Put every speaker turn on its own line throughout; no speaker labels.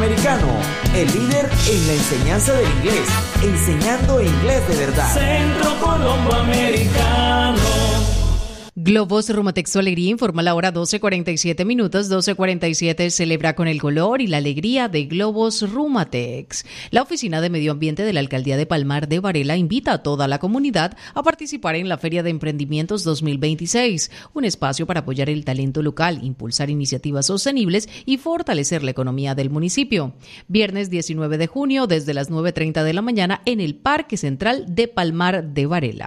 Americano, el líder en la enseñanza del inglés, enseñando inglés de verdad.
Centro Colombo Americano.
Globos Rumatex Su Alegría informa la hora 12:47 minutos. 12:47 celebra con el color y la alegría de Globos Rumatex. La Oficina de Medio Ambiente de la Alcaldía de Palmar de Varela invita a toda la comunidad a participar en la Feria de Emprendimientos 2026, un espacio para apoyar el talento local, impulsar iniciativas sostenibles y fortalecer la economía del municipio. Viernes 19 de junio desde las 9:30 de la mañana en el Parque Central de Palmar de Varela.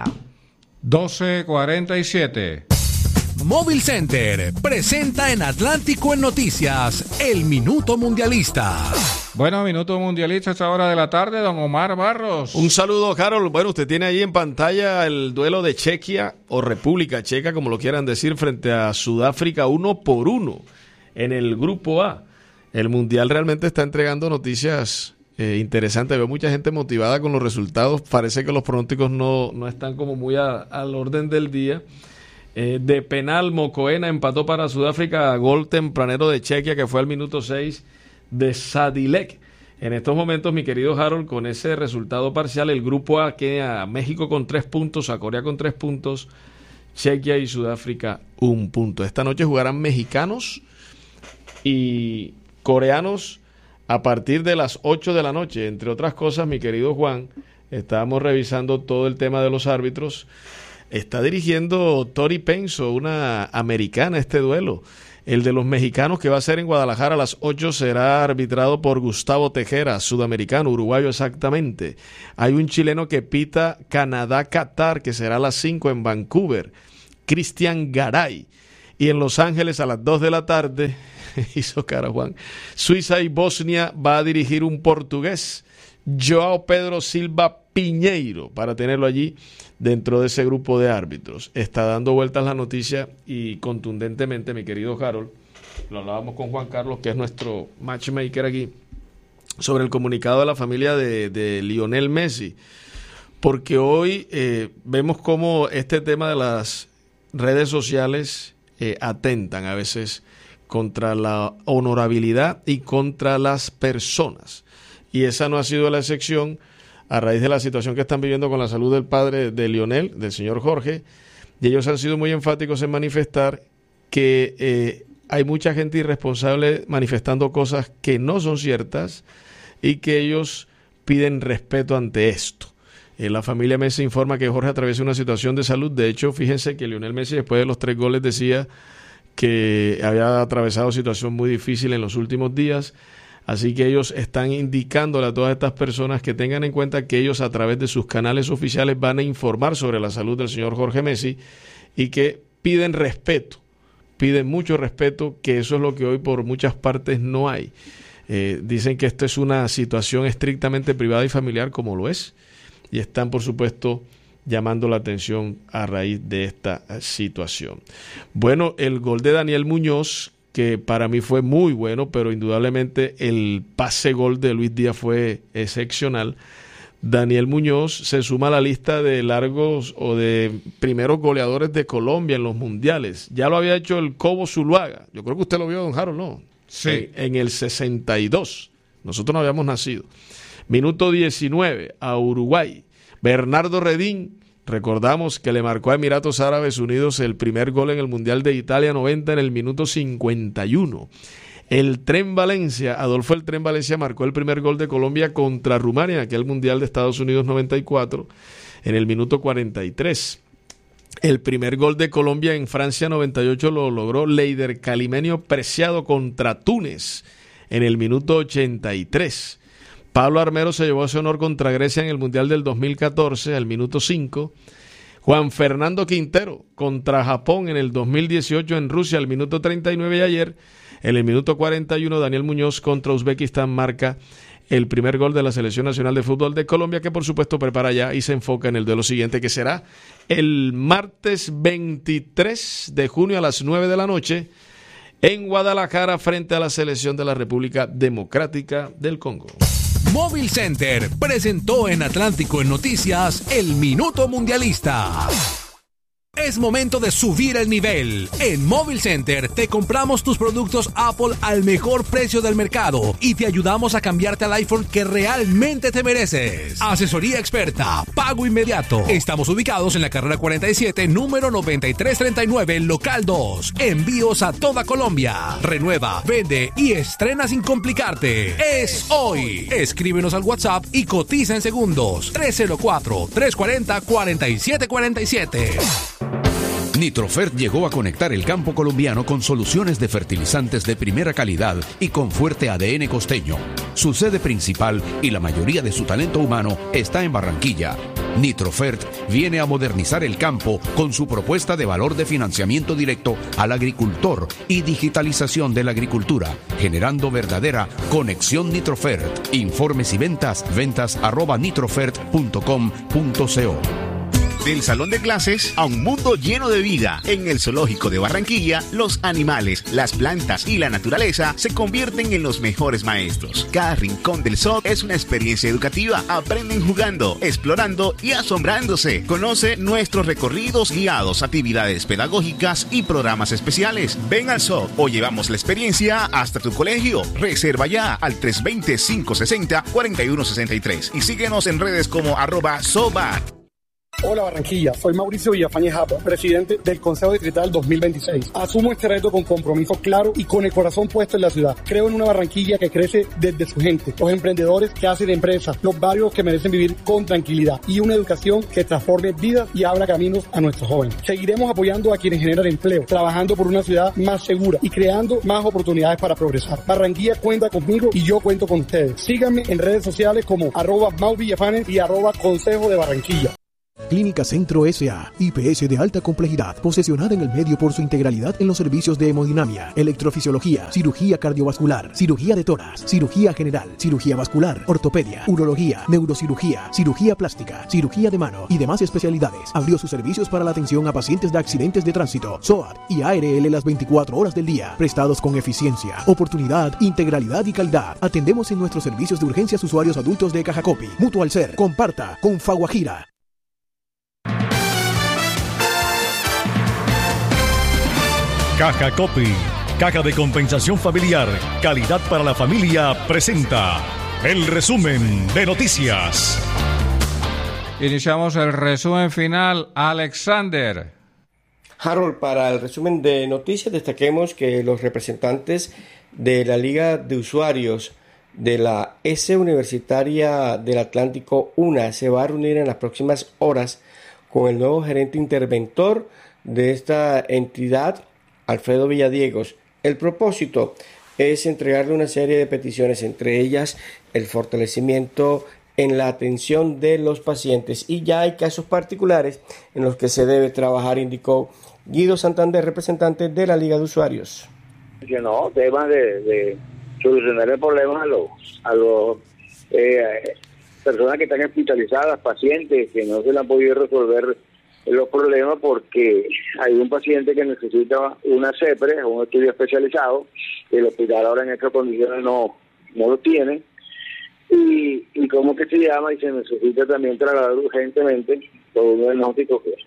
12:47.
Móvil Center presenta en Atlántico en Noticias el Minuto Mundialista.
Bueno, Minuto Mundialista a esta hora de la tarde, don Omar Barros.
Un saludo, Harold. Bueno, usted tiene ahí en pantalla el duelo de Chequia o República Checa, como lo quieran decir, frente a Sudáfrica 1-1 en el Grupo A. El Mundial realmente está entregando noticias interesante. Veo mucha gente motivada con los resultados. Parece que los pronósticos no están como muy al orden del día. De penal, Mokoena empató para Sudáfrica a gol tempranero de Chequia, que fue al minuto 6 de Sadilek. En estos momentos, mi querido Harold, con ese resultado parcial, el grupo A queda a México con 3 puntos, a Corea con 3 puntos, Chequia y Sudáfrica 1 punto. Esta noche jugarán mexicanos y coreanos a partir de las 8 de la noche. Entre otras cosas, mi querido Juan, estábamos revisando todo el tema de los árbitros. Está dirigiendo Tori Penso, una americana, este duelo. El de los mexicanos, que va a ser en Guadalajara a las 8, será arbitrado por Gustavo Tejera, sudamericano, uruguayo exactamente. Hay un chileno que pita Canadá-Qatar, que será a las 5 en Vancouver, Cristian Garay. Y en Los Ángeles a las 2 de la tarde, hizo cara Juan, Suiza y Bosnia va a dirigir un portugués, Joao Pedro Silva Piñeiro, para tenerlo allí dentro de ese grupo de árbitros. Está dando vueltas la noticia y contundentemente, mi querido Harold, lo hablábamos con Juan Carlos, que es nuestro matchmaker aquí, sobre el comunicado de la familia de Lionel Messi, porque hoy vemos cómo este tema de las redes sociales atentan a veces contra la honorabilidad y contra las personas. Y esa no ha sido la excepción a raíz de la situación que están viviendo con la salud del padre de Lionel, del señor Jorge, y ellos han sido muy enfáticos en manifestar que hay mucha gente irresponsable manifestando cosas que no son ciertas y que ellos piden respeto ante esto. La familia Messi informa que Jorge atraviesa una situación de salud. De hecho, fíjense que Lionel Messi, después de los 3 goles, decía que había atravesado situación muy difícil en los últimos días. Así que ellos están indicándole a todas estas personas que tengan en cuenta que ellos, a través de sus canales oficiales, van a informar sobre la salud del señor Jorge Messi y que piden respeto, piden mucho respeto, que eso es lo que hoy por muchas partes no hay. Dicen que esto es una situación estrictamente privada y familiar, como lo es, y están, por supuesto, llamando la atención a raíz de esta situación. Bueno, el gol de Daniel Muñoz, que para mí fue muy bueno, pero indudablemente el pase gol de Luis Díaz fue excepcional. Daniel Muñoz se suma a la lista de largos o de primeros goleadores de Colombia en los mundiales. Ya lo había hecho el Cobo Zuluaga. Yo creo que usted lo vio, don Harold, ¿no?
Sí.
En el 62. Nosotros no habíamos nacido. Minuto 19 a Uruguay. Bernardo Redín, recordamos que le marcó a Emiratos Árabes Unidos el primer gol en el Mundial de Italia 90 en el minuto 51. El Tren Valencia, Adolfo el Tren Valencia, marcó el primer gol de Colombia contra Rumania en aquel Mundial de Estados Unidos 94 en el minuto 43. El primer gol de Colombia en Francia 98 lo logró Leider Calimenio Preciado contra Túnez en el minuto 83. Pablo Armero se llevó ese honor contra Grecia en el Mundial del 2014 al minuto 5. Juan Fernando Quintero contra Japón en el 2018 en Rusia al minuto 39 y ayer en el minuto 41 Daniel Muñoz contra Uzbekistán marca el primer gol de la Selección Nacional de Fútbol de Colombia, que por supuesto prepara ya y se enfoca en el duelo siguiente, que será el martes 23 de junio a las 9 de la noche en Guadalajara frente a la selección de la República Democrática del Congo.
Móvil Center presentó en Atlántico en Noticias el Minuto Mundialista. Es momento de subir el nivel. En Móvil Center te compramos tus productos Apple al mejor precio del mercado y te ayudamos a cambiarte al iPhone que realmente te mereces. Asesoría experta, pago inmediato. Estamos ubicados en la carrera 47, número 9339, local 2. Envíos a toda Colombia. Renueva, vende y estrena sin complicarte. Es hoy. Escríbenos al WhatsApp y cotiza en segundos. 304-340-4747.
Nitrofert llegó a conectar el campo colombiano con soluciones de fertilizantes de primera calidad y con fuerte ADN costeño. Su sede principal y la mayoría de su talento humano está en Barranquilla. Nitrofert viene a modernizar el campo con su propuesta de valor de financiamiento directo al agricultor y digitalización de la agricultura, generando verdadera conexión Nitrofert. Informes y ventas@nitrofert.com.co.
Del salón de clases a un mundo lleno de vida. En el Zoológico de Barranquilla, los animales, las plantas y la naturaleza se convierten en los mejores maestros. Cada rincón del zoo es una experiencia educativa. Aprenden jugando, explorando y asombrándose. Conoce nuestros recorridos guiados, actividades pedagógicas y programas especiales. Ven al zoo o llevamos la experiencia hasta tu colegio. Reserva ya al 320-560-4163 y síguenos en redes como @zoobat.
Hola Barranquilla, soy Mauricio Villafañe Japa, presidente del Consejo Distrital 2026. Asumo este reto con compromiso claro y con el corazón puesto en la ciudad. Creo en una Barranquilla que crece desde su gente, los emprendedores que hacen empresas, los barrios que merecen vivir con tranquilidad y una educación que transforme vidas y abra caminos a nuestros jóvenes. Seguiremos apoyando a quienes generan empleo, trabajando por una ciudad más segura y creando más oportunidades para progresar. Barranquilla cuenta conmigo y yo cuento con ustedes. Síganme en redes sociales como @MauVillafanes y @Consejo de Barranquilla.
Clínica Centro S.A., IPS de alta complejidad, posesionada en el medio por su integralidad en los servicios de hemodinamia, electrofisiología, cirugía cardiovascular, cirugía de tórax, cirugía general, cirugía vascular, ortopedia, urología, neurocirugía, cirugía plástica, cirugía de mano y demás especialidades. Abrió sus servicios para la atención a pacientes de accidentes de tránsito, SOAT y ARL las 24 horas del día, prestados con eficiencia, oportunidad, integralidad y calidad. Atendemos en nuestros servicios de urgencias usuarios adultos de Cajacopi, Mutual Ser, Comparta, Confaguajira.
Caja Copy, caja de compensación familiar, calidad para la familia, presenta el resumen de noticias.
Iniciamos el resumen final. Alexander.
Harold, para el resumen de noticias destaquemos que los representantes de la Liga de Usuarios de la S Universitaria del Atlántico, UNA, se va a reunir en las próximas horas con el nuevo gerente interventor de esta entidad, Alfredo Villadiegos. El propósito es entregarle una serie de peticiones, entre ellas el fortalecimiento en la atención de los pacientes, y ya hay casos particulares en los que se debe trabajar, indicó Guido Santander, representante de la Liga de Usuarios.
Que no, temas de solucionar el problema a los personas que están hospitalizadas, pacientes que no se le han podido resolver los problemas porque hay un paciente que necesita una CEPRE, un estudio especializado, el hospital ahora en estas condiciones no lo tiene, y cómo que se llama, y se necesita también trasladar urgentemente por un diagnóstico que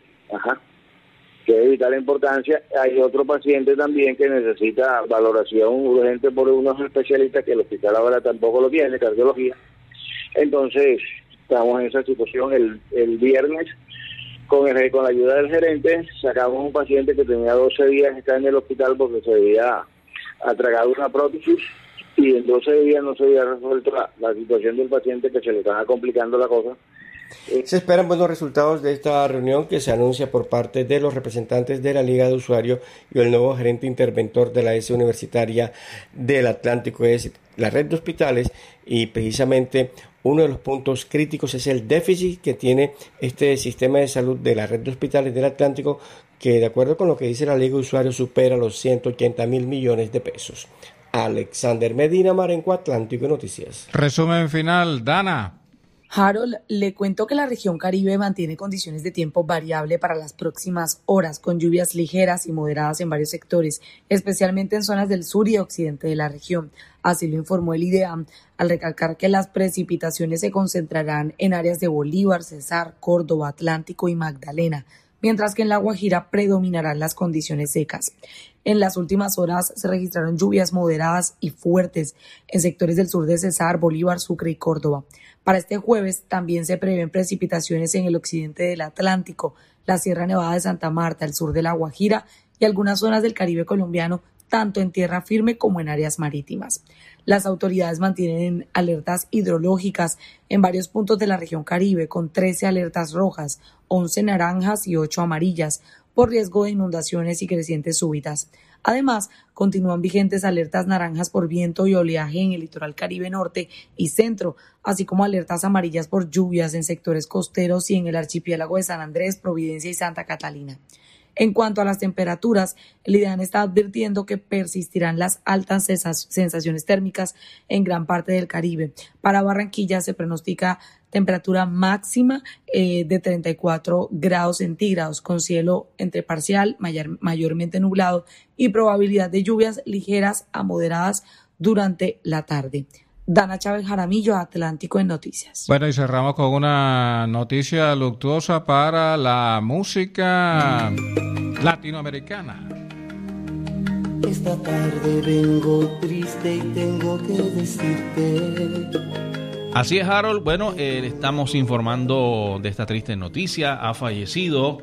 es de vital importancia. Hay otro paciente también que necesita valoración urgente por unos especialistas que el hospital ahora tampoco lo tiene, cardiología. Entonces estamos en esa situación. El viernes, con la ayuda del gerente, sacamos un paciente que tenía 12 días está en el hospital porque se había tragado una prótesis, y en 12 días no se había resuelto la situación del paciente, que se le estaba complicando la cosa.
Se esperan buenos resultados de esta reunión que se anuncia por parte de los representantes de la Liga de Usuarios y el nuevo gerente interventor de la S Universitaria del Atlántico. Es la red de hospitales, y precisamente uno de los puntos críticos es el déficit que tiene este sistema de salud de la red de hospitales del Atlántico, que de acuerdo con lo que dice la Liga de Usuarios supera los 180.000 millones de pesos. Alexander Medina, Marenco, Atlántico Noticias.
Resumen final, Dana.
Harold, le cuento que la región Caribe mantiene condiciones de tiempo variable para las próximas horas, con lluvias ligeras y moderadas en varios sectores, especialmente en zonas del sur y occidente de la región. Así lo informó el IDEAM, al recalcar que las precipitaciones se concentrarán en áreas de Bolívar, Cesar, Córdoba, Atlántico y Magdalena. mientras que en La Guajira predominarán las condiciones secas. En las últimas horas se registraron lluvias moderadas y fuertes en sectores del sur de Cesar, Bolívar, Sucre y Córdoba. Para este jueves también se prevén precipitaciones en el occidente del Atlántico, la Sierra Nevada de Santa Marta, el sur de La Guajira y algunas zonas del Caribe colombiano, tanto en tierra firme como en áreas marítimas. Las autoridades mantienen alertas hidrológicas en varios puntos de la región Caribe, con 13 alertas rojas, 11 naranjas y 8 amarillas, por riesgo de inundaciones y crecientes súbitas. Además, continúan vigentes alertas naranjas por viento y oleaje en el litoral Caribe norte y centro, así como alertas amarillas por lluvias en sectores costeros y en el archipiélago de San Andrés, Providencia y Santa Catalina. En cuanto a las temperaturas, el IDEAN está advirtiendo que persistirán las altas sensaciones térmicas en gran parte del Caribe. Para Barranquilla se pronostica temperatura máxima de 34 grados centígrados, con cielo entre parcial, mayormente nublado y probabilidad de lluvias ligeras a moderadas durante la tarde. Dana Chávez Jaramillo, Atlántico en Noticias.
Bueno, y cerramos con una noticia luctuosa para la música latinoamericana.
Esta tarde vengo triste y tengo que decirte.
Así es, Harold. Bueno, estamos informando de esta triste noticia. Ha fallecido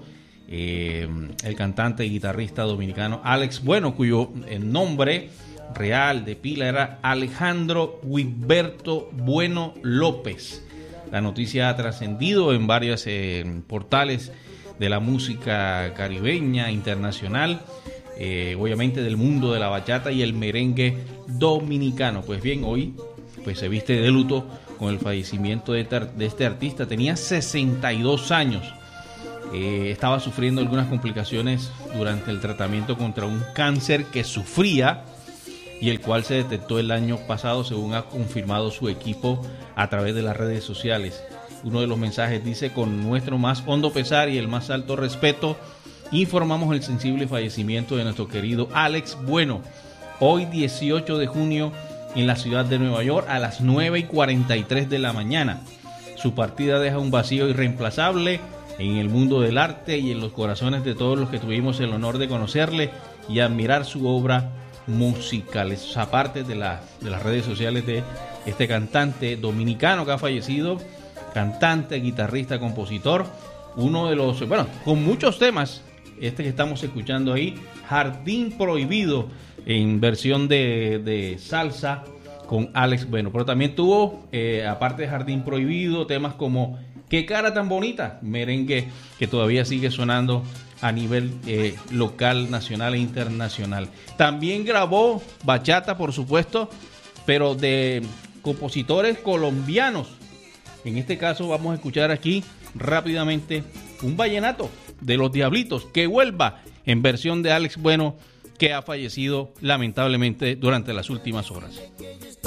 el cantante y guitarrista dominicano Alex Bueno, cuyo nombre real de pila era Alejandro Huiberto Bueno López. La noticia ha trascendido en varios portales de la música caribeña, internacional, obviamente del mundo de la bachata y el merengue dominicano. Pues bien, hoy pues se viste de luto con el fallecimiento de este artista. Tenía 62 años. Estaba sufriendo algunas complicaciones durante el tratamiento contra un cáncer que sufría y el cual se detectó el año pasado, según ha confirmado su equipo a través de las redes sociales. Uno de los mensajes dice: con nuestro más hondo pesar y el más alto respeto, informamos el sensible fallecimiento de nuestro querido Alex Bueno, hoy 18 de junio en la ciudad de Nueva York a las 9:43 de la mañana. Su partida deja un vacío irreemplazable en el mundo del arte y en los corazones de todos los que tuvimos el honor de conocerle y admirar su obra musical. Eso es aparte de las redes sociales de este cantante dominicano que ha fallecido, cantante, guitarrista, compositor, uno de los, bueno, con muchos temas, este que estamos escuchando ahí, Jardín Prohibido, en versión de salsa con Alex Bueno, pero también tuvo, aparte de Jardín Prohibido, temas como Qué cara tan bonita, merengue que todavía sigue sonando a nivel local, nacional e internacional. También grabó bachata, por supuesto, pero de compositores colombianos. En este caso vamos a escuchar aquí rápidamente un vallenato de Los Diablitos, Que vuelva, en versión de Alex Bueno, que ha fallecido lamentablemente durante las últimas horas.